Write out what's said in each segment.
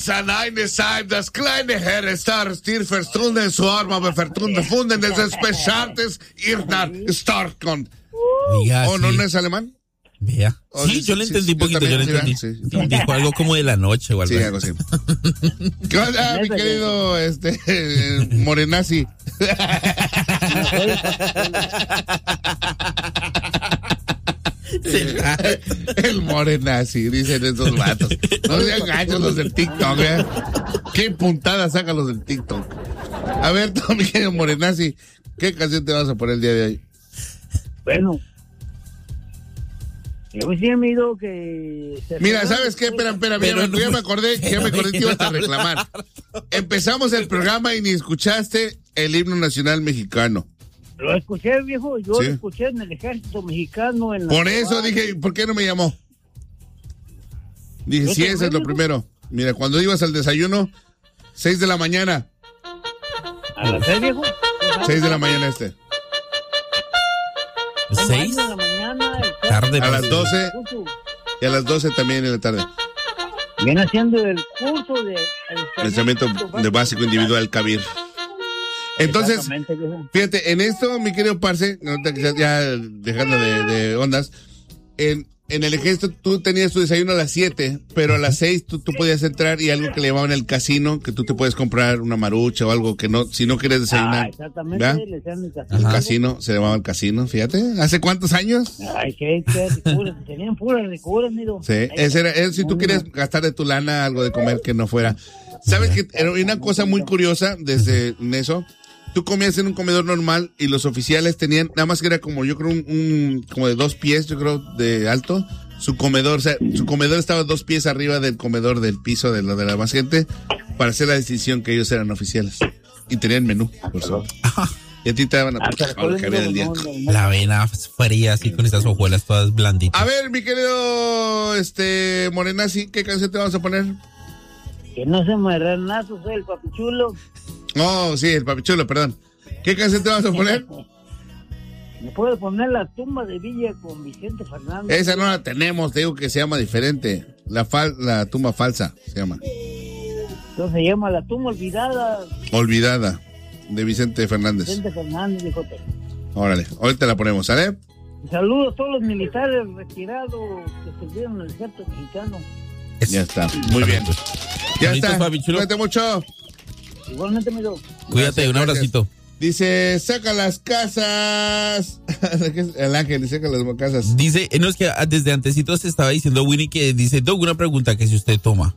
Eine Zeit, das kleine Herr Star stier verstunden su arma bevertunden funden des especiartes irnar starkon. ¿O no es alemán? Vea. Sí, yo le entendí un poquito, yo le entendí. Sí. Dijo algo como de la noche o algo. Sí, algo así. ¿Qué onda, mi querido Morenazi? El Morenazi, dicen esos vatos. No sean gachos los del TikTok, ¿eh? Qué puntada sacan los del TikTok. A ver, tú, mi querido Morenazi, ¿qué canción te vas a poner el día de hoy? Bueno, yo me digo que... Mira, ¿sabes qué? Espera, ya me acordé que ibas a reclamar. Empezamos el programa y ni escuchaste el himno nacional mexicano. Lo escuché, viejo, yo lo escuché en el ejército mexicano. Por eso dije, ¿por qué no me llamó? Dije, sí, eso es lo primero. Mira, cuando ibas al desayuno, 6 de la mañana. ¿A las 6, viejo? 6 de la mañana ¿6? de la mañana. Tarde. A las 12 y a las 12 también en la tarde. Viene haciendo el curso de... Pensamiento de básico individual, Kabir. Entonces, fíjate, en esto, mi querido Parce, ya dejando de ondas, en el ejército tú tenías tu desayuno a las 7, pero a las 6 tú podías entrar y algo que le llamaban el casino, que tú te puedes comprar una marucha o algo que no, si no quieres desayunar. Exactamente, le decían el casino. El casino, se llamaba el casino, fíjate. ¿Hace cuántos años? Ay, qué ricuras, tenían puras ricuras, miro. Sí, ese era si tú querías gastar de tu lana algo de comer que no fuera. ¿Sabes qué? Era una cosa muy curiosa desde eso. Tú comías en un comedor normal y los oficiales tenían, nada más que era como, yo creo, como de 2 pies, yo creo, de alto, su comedor, o sea, su comedor estaba 2 pies arriba del comedor del piso de la demás gente, para hacer la decisión que ellos eran oficiales. Y tenían menú, por eso. Y a ti te daban lo que había del día. La avena fría, así con esas hojuelas todas blanditas. A ver, mi querido, Morenazi, ¿qué canción te vamos a poner? Que no se me Renato, soy el papichulo. Oh, sí, el papichulo, perdón. ¿Qué canción te vas a poner? Me puedo poner La tumba de Villa con Vicente Fernández. Esa no la tenemos, te digo que se llama diferente. La tumba falsa se llama. Entonces se llama La tumba olvidada. Olvidada, de Vicente Fernández. Vicente Fernández, dijo. Órale, ahorita la ponemos, ¿sale? Saludos a todos los militares retirados que sirvieron en el ejército mexicano. Ya está, muy bien. Ya está, cuídate mucho. Igualmente, amigo. Cuídate, un abracito. Dice, saca las casas. El Ángel, saca las casas. Dice, no, es que desde antesito se estaba diciendo Winnie que dice, Doug, una pregunta, que si usted toma.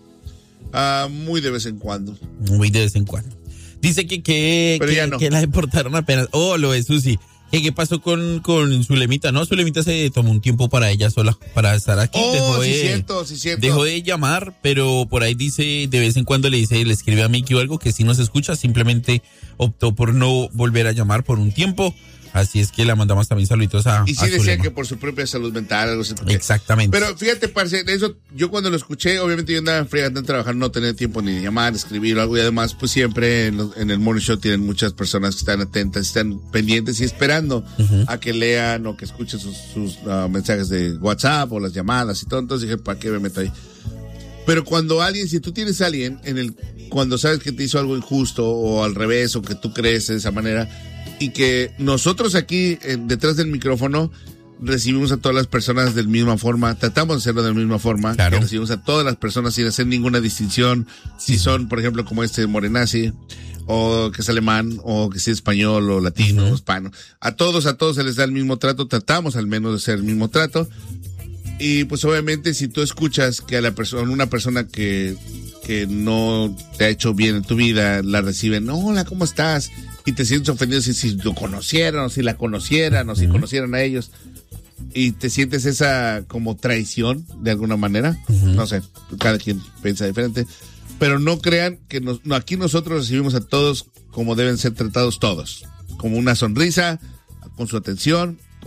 Muy de vez en cuando. Muy de vez en cuando. Dice que la deportaron apenas. Oh, lo de Susi. ¿Qué pasó con Zulemita? No, Zulemita se tomó un tiempo para ella sola, para estar aquí. Oh, cierto. Dejó de llamar, pero por ahí dice, de vez en cuando le escribe a Miki o algo que si no se escucha, simplemente optó por no volver a llamar por un tiempo. Así es que la mandamos también saluditos a Y sí decía Zulema, que por su propia salud mental, algo así. Exactamente. Pero fíjate, parce, eso, yo cuando lo escuché, obviamente yo andaba fregando en trabajar, no tenía tiempo ni de llamar, escribir o algo, y además, pues siempre en el Morning Show tienen muchas personas que están atentas, están pendientes y esperando a que lean o que escuchen sus mensajes de WhatsApp o las llamadas y todo. Entonces dije, ¿para qué me meto ahí? Pero cuando si tú tienes a alguien cuando sabes que te hizo algo injusto o al revés, o que tú crees de esa manera, y que nosotros aquí detrás del micrófono recibimos a todas las personas de la misma forma, tratamos de hacerlo de la misma forma, claro, que recibimos a todas las personas sin hacer ninguna distinción, si son, por ejemplo, como Morenazi, o que es alemán, o que es español, o latino, o hispano. A todos se les da el mismo trato, tratamos al menos de hacer el mismo trato. Y pues obviamente si tú escuchas que una persona que no te ha hecho bien en tu vida, la reciben, hola, ¿cómo estás? Y te sientes ofendido si lo conocieran, o si la conocieran, o si conocieran a ellos. Y te sientes esa como traición, de alguna manera. No sé, cada quien piensa diferente. Pero no crean que aquí nosotros recibimos a todos como deben ser tratados todos. Como una sonrisa, con su atención,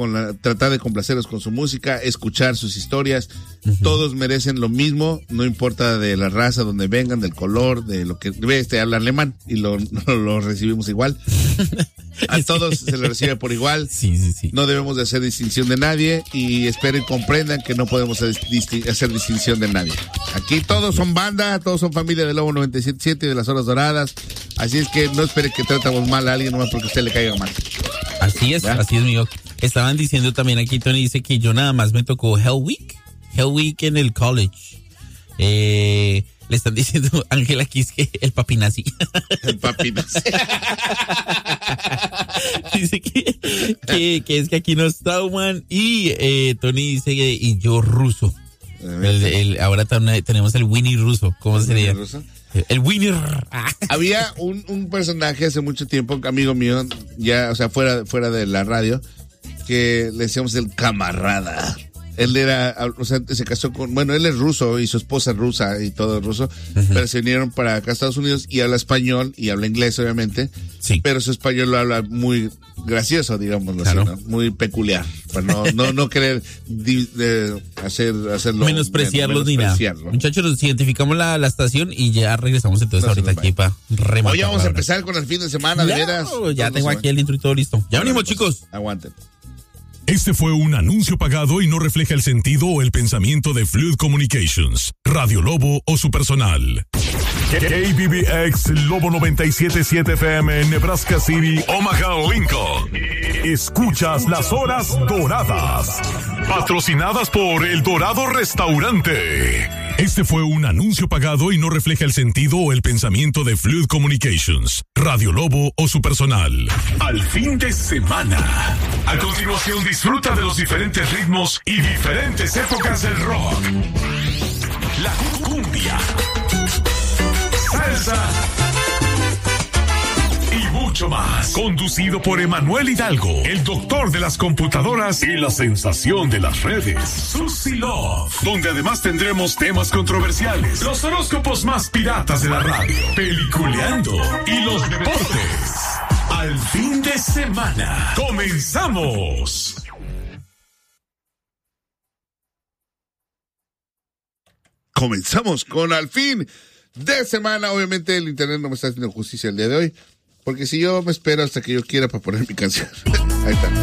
tratar de complacerlos con su música, escuchar sus historias. Todos merecen lo mismo, no importa de la raza, donde vengan, del color, de lo que habla alemán y lo recibimos igual. A todos se les recibe por igual. Sí. No debemos de hacer distinción de nadie y espero y comprendan que no podemos hacer distinción de nadie. Aquí todos son banda, todos son familia de Lobo 97.7 y de las Horas Doradas. Así es que no espere que tratamos mal a alguien nomás porque a usted le caiga mal. Así es, amigo. Estaban diciendo también aquí, Tony dice que yo nada más me tocó Hell Week en el college. Le están diciendo Ángela aquí es que el papi nazi. El papi nazi. Dice que es que aquí nos trauman y Tony dice que y yo ruso. Ahora tenemos el Winnie ruso. ¿Cómo sería? ¿Ruso? El Winnie. Había un personaje hace mucho tiempo, amigo mío, ya, o sea, fuera de la radio, que le decíamos el camarada. Él era, o sea, se casó él es ruso y su esposa es rusa y todo es ruso, pero se vinieron para acá a Estados Unidos y habla español y habla inglés, obviamente. Sí. Pero su español lo habla muy gracioso, digámoslo así, ¿no? Muy peculiar, para no querer hacerlo. Menospreciarlos ni nada. Muchachos, nos identificamos la estación y ya regresamos entonces ahorita aquí para rematar. Hoy vamos a empezar con el fin de semana, de veras. Ya tengo aquí el intro y todo listo. Ya venimos, chicos. Aguanten. Este fue un anuncio pagado y no refleja el sentido o el pensamiento de Fluid Communications, Radio Lobo o su personal. KBBX Lobo 97.7 FM en Nebraska City, Omaha, Lincoln. Escuchas las Horas Doradas, patrocinadas por El Dorado Restaurante. Este fue un anuncio pagado y no refleja el sentido o el pensamiento de Fluid Communications, Radio Lobo o su personal. Al fin de semana. A continuación disfruta de los diferentes ritmos y diferentes épocas del rock. La cumbia, salsa y mucho más. Conducido por Emanuel Hidalgo, el doctor de las computadoras y la sensación de las redes, Susie Love, donde además tendremos temas controversiales, los horóscopos más piratas de la radio, peliculeando y los deportes. Al fin de semana. ¡Comenzamos! Comenzamos con Al fin de semana. Obviamente el internet no me está haciendo justicia el día de hoy, porque si yo me espero hasta que yo quiera para poner mi canción. Ahí está.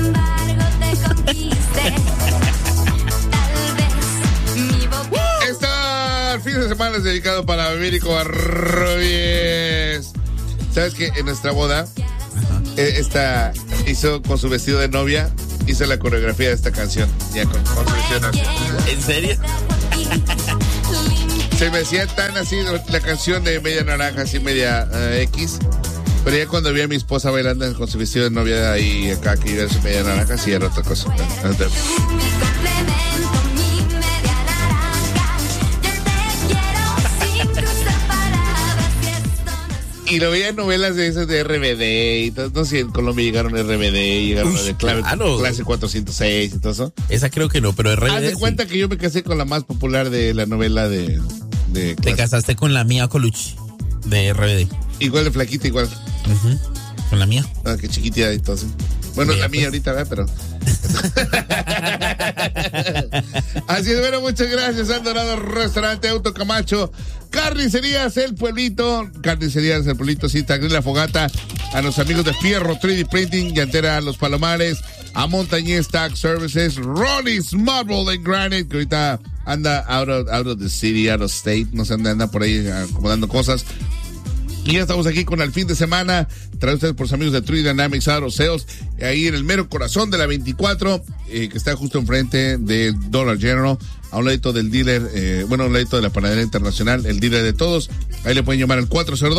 El fin de semana es dedicado para Américo Barrovies. ¿Sabes que en nuestra boda esta hizo con su vestido de novia, hizo la coreografía de esta canción, ya con su vestido de novia? ¿En serio? Se me hacía tan así la canción de media naranja, así media X, pero ya cuando vi a mi esposa bailando con su vestido de novia ahí acá, que iba a su media naranja, sí era otra cosa. Y lo veía en novelas de esas de RBD y todo. No sé si en Colombia llegaron RBD, llegaron de clase 406 y todo eso. Esa creo que no, pero RBD. Haz de cuenta que yo me casé con la más popular de la novela de Te casaste con la Mía Colucci de RBD. Igual de flaquita, igual. Con la mía. Ah, qué chiquitita y todo eso. Bueno, la mía ahorita, ¿verdad? Pero. Así es, bueno, muchas gracias al Dorado Restaurante Auto Camacho, Carnicerías El Pueblito, sí, Tagri La Fogata, a los amigos de Fierro 3D Printing, Llantera Los Palomares, a Montañez Tax Services, Ronnie's Marble and Granite, que ahorita anda out of the city, out of state, no sé, anda por ahí acomodando cosas. Y ya estamos aquí con el fin de semana, traídos por los amigos de True Dynamics Auto Sales, ahí en el mero corazón de la 24, que está justo enfrente del Dollar General, a un ladito del dealer, a un ladito de la Panadería Internacional, el dealer de todos. Ahí le pueden llamar al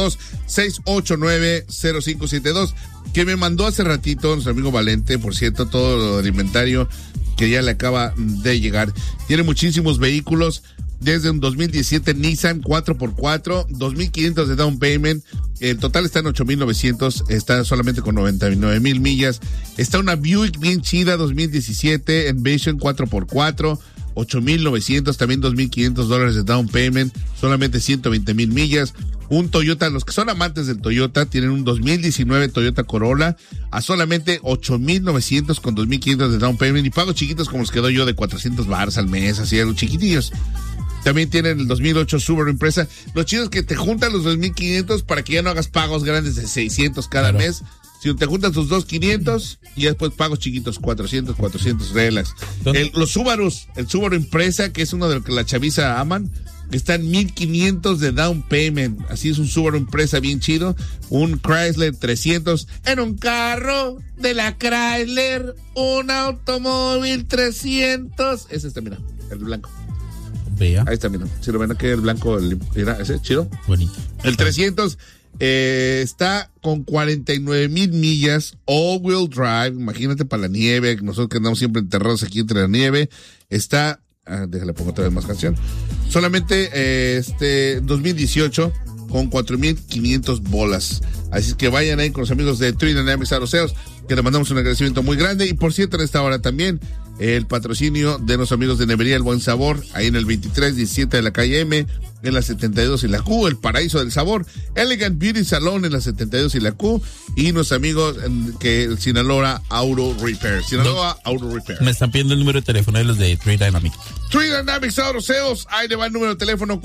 402-689-0572, que me mandó hace ratito nuestro amigo Valente, por cierto, todo el inventario que ya le acaba de llegar. Tiene muchísimos vehículos, desde un 2017 Nissan 4x4, 2,500 de down payment, el total está en 8,900, está solamente con 99,000 millas. Está una Buick bien chida 2017 Envision 4x4, $8,900, también $2,500 de down payment, solamente 120,000 millas. Un Toyota, los que son amantes del Toyota, tienen un 2019 Toyota Corolla a solamente $8,900 con $2,500 de down payment y pagos chiquitos como los que doy yo de $400 al mes, así, algo chiquitillos. También tienen el 2008 Subaru Impreza. Lo chido es que te juntan los 2,500 para que ya no hagas pagos grandes de 600 cada mes. Si te juntan tus 2,500 y después pagos chiquitos, 400 reglas. Los Subarus, el Subaru Impreza, que es uno de los que la chaviza aman, está en 1,500 de down payment. Así es un Subaru Impreza bien chido. Un Chrysler 300 en un carro de la Chrysler, un automóvil 300. Ese está, mira, el blanco. Vea. Ahí está, mira. Si lo ven aquí, el blanco, mira, ese, chido. Bonito. El 300 está con 49,000 millas, all-wheel drive. Imagínate para la nieve, nosotros que andamos siempre enterrados aquí entre la nieve. Está, déjale pongo otra vez más canción. Solamente 2018 con 4,500 bolas. Así es que vayan ahí con los amigos de Three Dynamics Auto Sales, que le mandamos un agradecimiento muy grande. Y por cierto, en esta hora también el patrocinio de los amigos de Nevería El Buen Sabor, ahí en el 2317 de la calle M, en la 72 y la Q, el paraíso del sabor, Elegant Beauty Salon en la 72 y la Q, y nuestros amigos que Sinaloa Auto Repair. Auto Repair. Me están pidiendo el número de teléfono de los de Three Dynamics. Three Dynamics Auto Sales, ahí le va el número de teléfono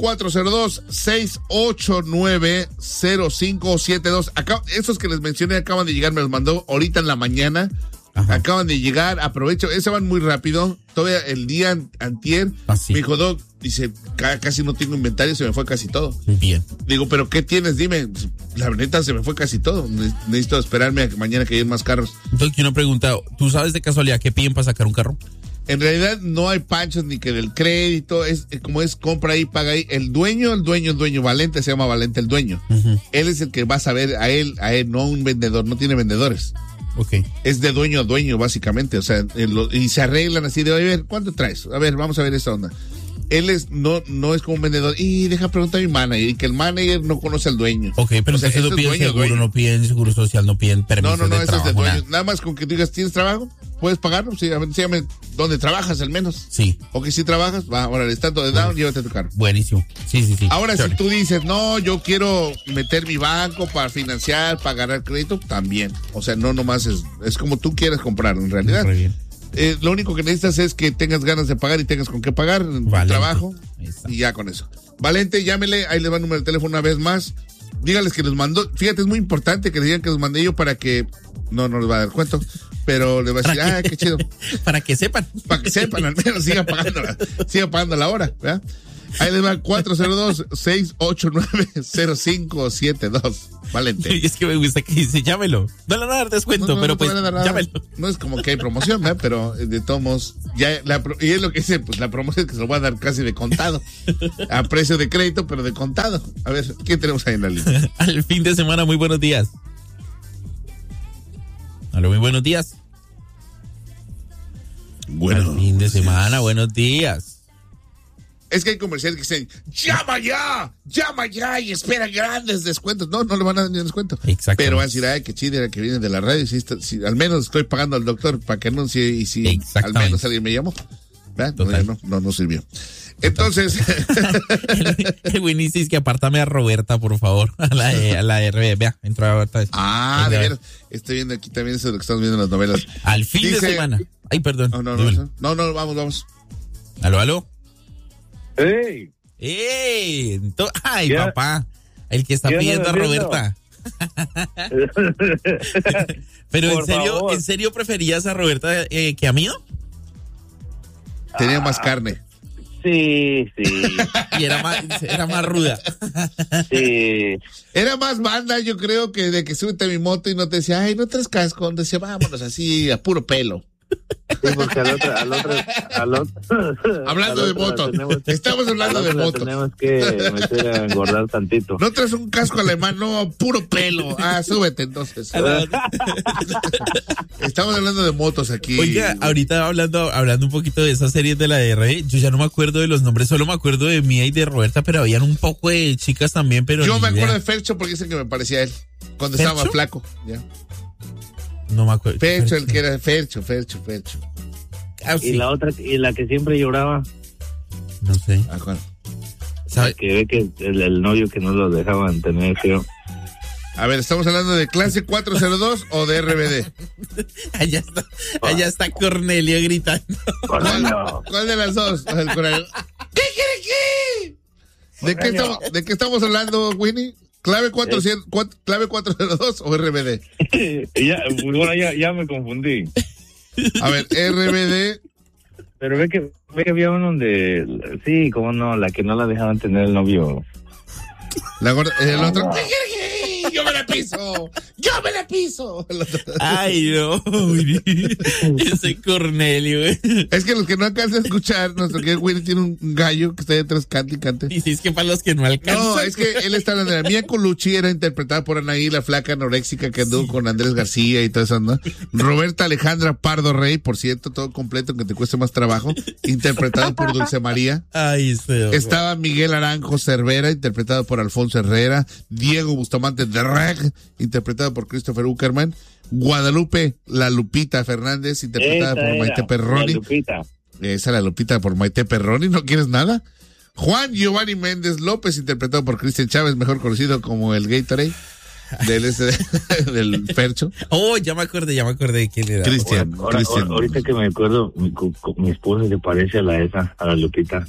402-689-0572. Esos que les mencioné acaban de llegar, me los mandó ahorita en la mañana. Ajá. Acaban de llegar, aprovecho, ese van muy rápido, todavía el día antier, me dijo, Doc, dice, casi no tengo inventario, se me fue casi todo. Bien. Digo, ¿pero qué tienes? Dime, la neta se me fue casi todo, necesito esperarme a que mañana que lleguen más carros. Doc, una pregunta, ¿tú sabes de casualidad qué piden para sacar un carro? En realidad no hay panchos ni que del crédito, es como es compra ahí, paga ahí. El dueño, Valente, se llama Valente el dueño. Uh-huh. Él es el que va a saber a él, no un vendedor, no tiene vendedores. Okay. Es de dueño a dueño, básicamente. O sea, y se arreglan así de, a ver, ¿cuánto traes? A ver, vamos a ver esta onda. Él no es como un vendedor. Y deja preguntar a mi manager. Y que el manager no conoce al dueño. Ok, pero o sea, no piden seguro, no piden seguro social, no piden permiso de trabajo. No, eso es de dueño. Nada más con que digas, ¿tienes trabajo? ¿Puedes pagarlo? Sí, a ver, dígame, ¿dónde trabajas al menos? Sí. O que si trabajas, va, ahora, estando de down, llévate tu carro. Buenísimo. Sí. Ahora, si tú dices, no, yo quiero meter mi banco para financiar, para ganar crédito, también. O sea, no nomás es como tú quieres comprar, en realidad. Muy bien. Lo único que necesitas es que tengas ganas de pagar y tengas con qué pagar en tu trabajo. Y ya con eso. Valente, llámele, ahí le va el número de teléfono una vez más. Dígales que los mandó. Fíjate, es muy importante que les digan que los mandé yo para que. No les va a dar cuento. Pero le va a decir, qué chido. Para que sepan. Para que sepan, al menos siga pagando la hora, ¿verdad? Ahí les va 402-689-0572. Valente. Y es que me gusta que dice, llámelo. No le van a dar descuento, pero pues llámelo. No es como que hay promoción, ¿verdad? Pero de todos modos, y es lo que dice, pues la promoción es que se lo va a dar casi de contado. A precio de crédito, pero de contado. A ver, ¿quién tenemos ahí en la línea? Al fin de semana, muy buenos días. Aló, muy buenos días. Bueno. Al fin de semana, buenos días. Es que hay comerciales que dicen, llama ya y espera grandes descuentos. No le van a dar ni descuento. Exacto. Pero van a decir, qué chida que viene de la radio. Si al menos estoy pagando al doctor para que anuncie y si al menos alguien me llamó. No sirvió. Entonces. el Winnie dice que apártame a Roberta, por favor. A la RB. Vea, entró a Roberta. De veras. Estoy viendo aquí también eso de lo que estamos viendo en las novelas. Al fin de semana. Ay, perdón. No, vamos. Aló. ¡Ey! Ay, ¿qué? Papá. El que está pidiendo a Roberta. Pero ¿en serio preferías a Roberta que a mí, no? Tenía más carne. Sí. Y era más ruda. Sí. Era más banda, yo creo, que de que súbete a mi moto y no te decía, no traes casco. Decía, vámonos así, a puro pelo. Sí, porque al otro. Hablando de motos. Estamos hablando de motos. Tenemos que meter a engordar tantito. No traes un casco alemán, no, puro pelo. Súbete entonces. Estamos hablando de motos aquí. Oiga, ahorita hablando un poquito de esa serie de la DR, yo ya no me acuerdo de los nombres, solo me acuerdo de Mía y de Roberta, pero habían un poco de chicas también, pero. Yo me acuerdo de Fercho porque dicen que me parecía él. Cuando ¿Fercho? Estaba flaco, ya. No me acuerdo. Fercho, el que era Fercho. Y la otra, y la que siempre lloraba. No sé. ¿Sabe? Que ve que el novio que no lo dejaban tener, creo. A ver, ¿estamos hablando de clase 402 o de RBD? Allá está Cornelio gritando. ¿Cuál de las dos? ¿Qué? ¿De qué estamos hablando, Winnie? ¿Clave 402 o RBD? ya me confundí. A ver, RBD. Pero ve que había uno donde, sí, cómo no, la que no la dejaban tener el novio. El otro. ¡Yo me la piso! Ay, no. Ese Cornelio, güey. Es que los que no alcanzan a escuchar, nuestro querido Winnie tiene un gallo que está detrás, cante y cante. Y si es que para los que no alcanzan. No, es que él está hablando de la Mía Colucci, era interpretada por Anaí, la flaca anoréxica que anduvo con Andrés García y todo eso, ¿no? Roberta Alejandra Pardo Rey, por cierto, todo completo, que te cueste más trabajo, interpretado por Dulce María. Ay, Estaba Miguel Aranjo Cervera, interpretado por Alfonso Herrera. Diego Bustamante de Reg, interpretado por Christopher Uckerman. Guadalupe La Lupita Fernández, interpretada por Maite Perroni. La Lupita por Maite Perroni, ¿no quieres nada? Juan Giovanni Méndez López, interpretado por Cristian Chávez, mejor conocido como el Gatorade del Fercho. Oh, ya me acordé de quién era. Cristian. Ahorita que me acuerdo, mi esposa se parece a la Lupita.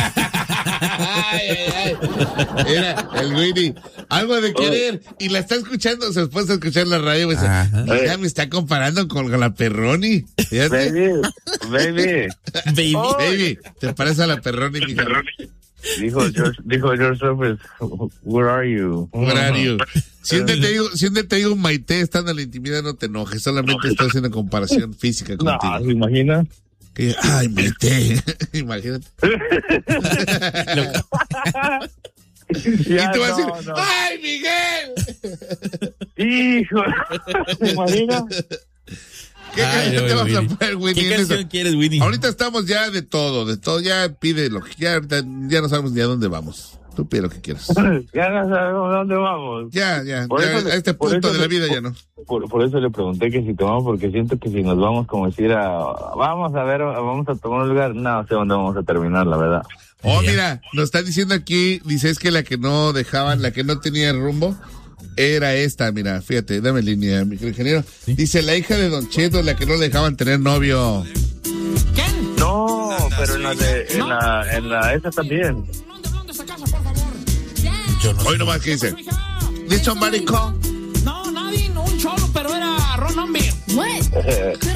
Era el Winnie, algo de querer, y la está escuchando, su esposa escuchando la radio, y ya me está comparando con la Perroni. Baby, te parece a la Perroni, mija. Dijo George López, where are you? Si un día te digo Maite, estando en la intimidad, no te enojes, solamente estoy haciendo comparación física contigo. ¿Se imagina? Ay, Maite, imagínate. Y tú vas a decir, ¡ay, Miguel! ¡Hijo! ¿Se imagina? ¿Qué canción te vas a poner, Winnie? ¿Qué canción quieres, Winnie? Ahorita estamos ya de todo, ya pide lo que ya no sabemos ni a dónde vamos. Tú pide lo que quieras. Ya no sabemos dónde vamos. Ya, a este punto de la vida ya no. Por eso le pregunté que si tomamos, porque siento que si nos vamos como decir vamos a tomar un lugar, no sé dónde vamos a terminar, la verdad. Oh, mira, nos están diciendo aquí, dices que la que no dejaban, la que no tenía rumbo, era esta, mira, fíjate, dame línea, mi ingeniero. ¿Sí? Dice, la hija de Don Cheto, la que no dejaban tener novio. ¿Quién? No, pero en la esa también. Hoy nomás, ¿qué dice? ¿Dice somebody call? No, nadie, un cholo, pero era Ron Amber.